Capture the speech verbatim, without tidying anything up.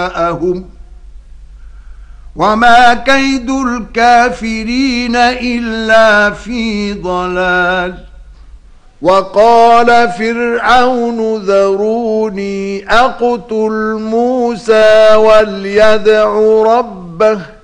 أهم وما كيد الكافرين إلا في ضلال. وقال فرعون ذروني أقتل موسى وليدع ربه